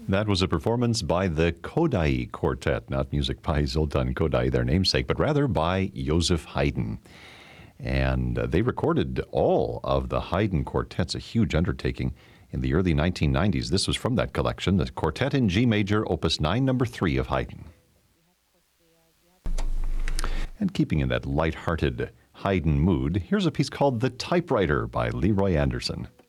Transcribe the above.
That was a performance by the Kodály Quartet, not music by Zoltán Kodály, their namesake, but rather by Joseph Haydn. And they recorded all of the Haydn quartets, a huge undertaking, in the early 1990s. This was from that collection, the Quartet in G Major, Opus 9, number 3 of Haydn. And keeping in that light-hearted Haydn mood, here's a piece called The Typewriter by Leroy Anderson.